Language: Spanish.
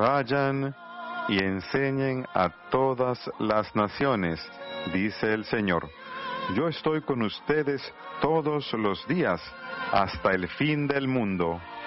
Vayan y enseñen a todas las naciones, dice el Señor. Yo estoy con ustedes todos los días, hasta el fin del mundo.